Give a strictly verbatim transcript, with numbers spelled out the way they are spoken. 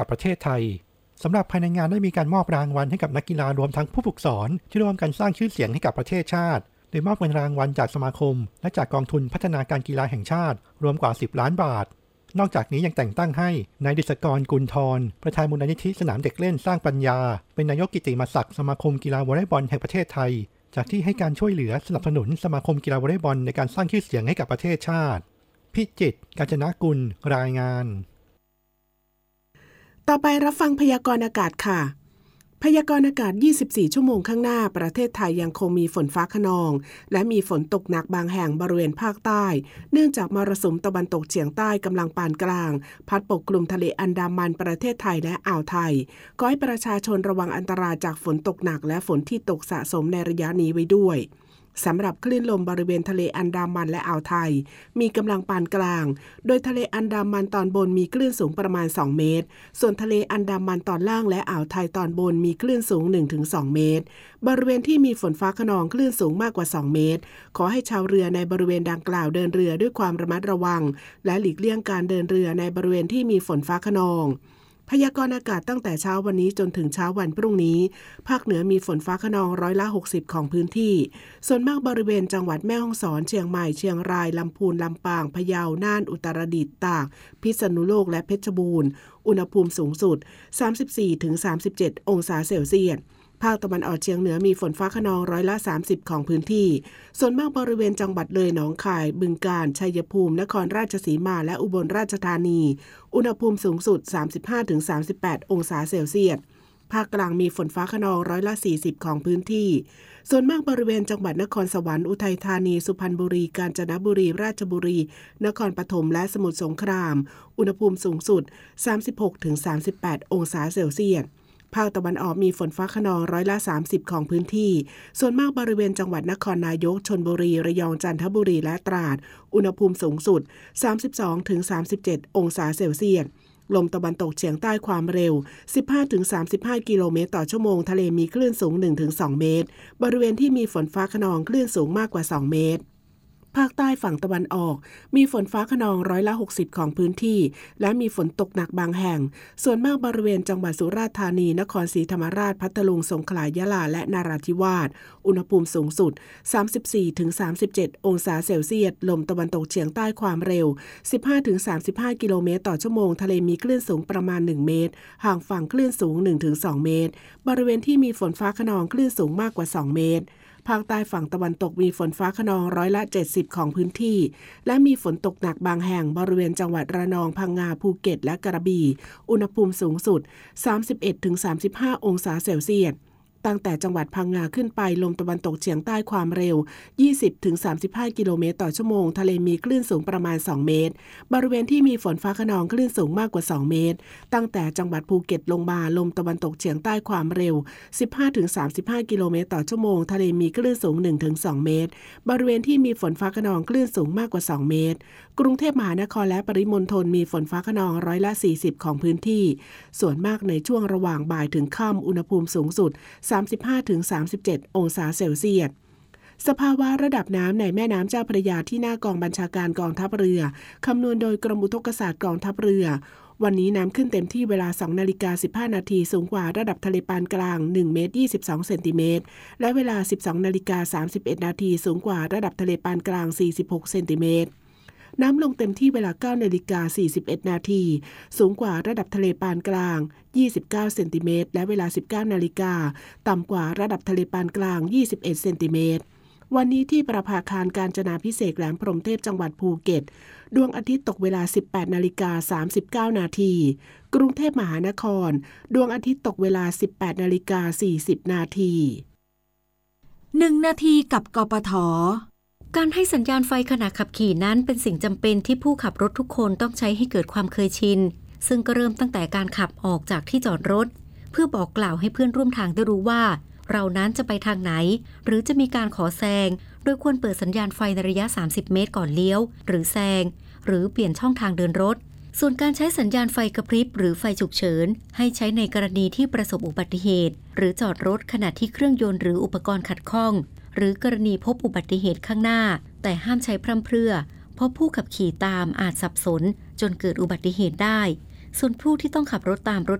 กับประเทศไทยสำหรับภายในงานได้มีการมอบรางวัลให้กับนักกีฬารวมทั้งผู้ฝึกสอนที่ร่วมกันสร้างชื่อเสียงให้กับประเทศชาติโดยมอบเงินรางวัลจากสมาคมและจากกองทุนพัฒนาการกีฬาแห่งชาติรวมกว่าสิบล้านบาทนอกจากนี้ยังแต่งตั้งให้นายดิษกรกุลทรประธานมูลนิธิสนามเด็กเล่นสร้างปัญญาเป็นนายกกิตติมศักดิ์สมาคมกีฬาวอลเลย์บอลแห่งประเทศไทยจากที่ให้การช่วยเหลือสนับสนุนสมาคมกีฬาวอลเลย์บอลในการสร้างชื่อเสียงให้กับประเทศชาติพิจิตร กาญจนกุลรายงานต่อไปรับฟังพยากรณ์อากาศค่ะพยากรณ์อากาศยี่สิบสี่ชั่วโมงข้างหน้าประเทศไทยยังคงมีฝนฟ้าคะนองและมีฝนตกหนักบางแห่งบริเวณภาคใต้เนื่องจากมรสุมตะวันตกเฉียงใต้กำลังปานกลางพัดปกคลุมทะเลอันดามันประเทศไทยและอ่าวไทยขอให้ประชาชนระวังอันตรายจากฝนตกหนักและฝนที่ตกสะสมในระยะนี้ไว้ด้วยสำหรับคลื่นลมบริเวณทะเลอันดามันและอ่าวไทยมีกำลังปานกลางโดยทะเลอันดามันตอนบนมีคลื่นสูงประมาณสองเมตรส่วนทะเลอันดามันตอนล่างและอ่าวไทยตอนบนมีคลื่นสูง หนึ่งถึงสอง เมตรบริเวณที่มีฝนฟ้าคะนองคลื่นสูงมากกว่าสองเมตรขอให้ชาวเรือในบริเวณดังกล่าวเดินเรือด้วยความระมัดระวังและหลีกเลี่ยงการเดินเรือในบริเวณที่มีฝนฟ้าคะนองพยากรณ์อากาศตั้งแต่เช้าวันนี้จนถึงเช้าวันพรุ่งนี้ภาคเหนือมีฝนฟ้าคะนองร้อยละหกสิบของพื้นที่ส่วนมากบริเวณจังหวัดแม่ฮ่องสอนเชียงใหม่เชียงรายลำพูนลำปางพะเยาน่านอุตรดิตถ์ตากพิษณุโลกและเพชรบูรณ์อุณหภูมิสูงสุด สามสิบสี่ถึงสามสิบเจ็ด องศาเซลเซียสภาคตะวันออกเฉียงเหนือมีฝนฟ้าคะนองร้อยละสามสิบของพื้นที่ส่วนมากบริเวณจังหวัดเลยหนองคายบึงกาฬชัยภูมินครราชสีมาและอุบลราชธานีอุณหภูมิสูงสุด สามสิบห้าถึงสามสิบแปด องศาเซลเซียสภาคกลางมีฝนฟ้าคะนองร้อยละสี่สิบของพื้นที่ส่วนมากบริเวณจังหวัดนครสวรรค์อุทัยธานีสุพรรณบุรีกาญจนบุรีราชบุรีนครปฐมและสมุทรสงครามอุณหภูมิสูงสุด สามสิบหกถึงสามสิบแปด องศาเซลเซียสภาคตะวันออกมีฝนฟ้าคะนองร้อยละสามสิบของพื้นที่ส่วนมากบริเวณจังหวัดนครนายกชลบุรีระยองจันทบุรีและตราดอุณหภูมิสูงสุด สามสิบสองถึงสามสิบเจ็ด องศาเซลเซียสลมตะวันตกเฉียงใต้ความเร็ว สิบห้าถึงสามสิบห้า กิโลเมตรต่อชั่วโมงทะเลมีคลื่นสูง หนึ่งถึงสอง เมตรบริเวณที่มีฝนฟ้าคะนองคลื่นสูงมากกว่าสองเมตรภาคใต้ฝั่งตะวันออกมีฝนฟ้าคะนองร้อยละหกสิบของพื้นที่และมีฝนตกหนักบางแห่งส่วนมากบริเวณจังหวัดสุราษฎร์ธานีนครศรีธรรมราชพัทลุงสงขลายะลาและนราธิวาสอุณหภูมิสูงสุด สามสิบสี่ถึงสามสิบเจ็ด องศาเซลเซียสลมตะวันตกเฉียงใต้ความเร็ว สิบห้าถึงสามสิบห้า กิโลเมตรต่อชั่วโมงทะเลมีคลื่นสูงประมาณหนึ่งเมตรห่างฝั่งคลื่นสูง หนึ่งถึงสอง เมตรบริเวณที่มีฝนฟ้าคะนองคลื่นสูงมากกว่าสองเมตรภาคใต้ฝั่งตะวันตกมีฝนฟ้าคะนองร้อยละเจ็ดสิบของพื้นที่และมีฝนตกหนักบางแห่งบริเวณจังหวัดระนองพังงาภูเก็ตและกระบี่อุณหภูมิสูงสุด สามสิบเอ็ดถึงสามสิบห้า องศาเซลเซียสตั้งแต่จังหวัดพังงาขึ้นไปลมตะวันตกเฉียงใต้ความเร็ว ยี่สิบถึงสามสิบห้า กิโลเมตรต่อชั่วโมงทะเลมีคลื่นสูงประมาณสองเมตรบริเวณที่มีฝนฟ้าคะนองคลื่นสูงมากกว่าสองเมตรตั้งแต่จังหวัดภูเก็ตลงมาลมตะวันตกเฉียงใต้ความเร็ว สิบห้าถึงสามสิบห้า กิโลเมตรต่อชั่วโมงทะเลมีคลื่นสูง หนึ่งถึงสอง เมตรบริเวณที่มีฝนฟ้าคะนองคลื่นสูงมากกว่าสองเมตรกรุงเทพมหานครและปริมณฑลมีฝนฟ้าคะนองร้อยละสี่สิบของพื้นที่ส่วนมากในช่วงระหว่างบ่ายถึงค่ำอุณหภูมิสูงสุด สามสิบห้าถึงสามสิบเจ็ด องศาเซลเซียสสภาวะระดับน้ำในแม่น้ำเจ้าพระยาที่หน้ากองบัญชาการกองทัพเรือคำนวณโดยกรมอุทกศาสตร์กองทัพเรือวันนี้น้ำขึ้นเต็มที่เวลา สองนาฬิกาสิบห้า นาทีสูงกว่าระดับทะเลปานกลางหนึ่งเมตรยี่สิบสองเซนติเมตรและเวลา สิบสองนาฬิกาสามสิบเอ็ด นาทีสูงกว่าระดับทะเลปานกลางสี่สิบหกเซนติเมตรน้ำลงเต็มที่เวลา เก้านาฬิกาสี่สิบเอ็ด นาทีสูงกว่าระดับทะเลปานกลางยี่สิบเก้าเซนติเมตรและเวลา สิบเก้านาฬิกาต่ำกว่าระดับทะเลปานกลางยี่สิบเอ็ดเซนติเมตรวันนี้ที่ประภาคารกาญจนาภิเษกแหลมพรหมเทพจังหวัดภูเก็ตดวงอาทิตย์ตกเวลา สิบแปดนาฬิกาสามสิบเก้า นาทีกรุงเทพมหานครดวงอาทิตย์ตกเวลา สิบแปดนาฬิกาสี่สิบ นาทีหนึ่งนาทีกับกปท.การให้สัญญาณไฟขณะขับขี่นั้นเป็นสิ่งจำเป็นที่ผู้ขับรถทุกคนต้องใช้ให้เกิดความเคยชินซึ่งก็เริ่มตั้งแต่การขับออกจากที่จอดรถเพื่อบอกกล่าวให้เพื่อนร่วมทางได้รู้ว่าเรานั้นจะไปทางไหนหรือจะมีการขอแซงโดยควรเปิดสัญญาณไฟในระยะสามสิบเมตรก่อนเลี้ยวหรือแซงหรือเปลี่ยนช่องทางเดินรถส่วนการใช้สัญญาณไฟกระพริบหรือไฟฉุกเฉินให้ใช้ในกรณีที่ประสบอุบัติเหตุหรือจอดรถขณะที่เครื่องยนต์หรืออุปกรณ์ขัดข้องหรือกรณีพบอุบัติเหตุข้างหน้าแต่ห้ามใช้พร่ำเพรื่อเพราะผู้ขับขี่ตามอาจสับสนจนเกิดอุบัติเหตุได้ส่วนผู้ที่ต้องขับรถตามรถ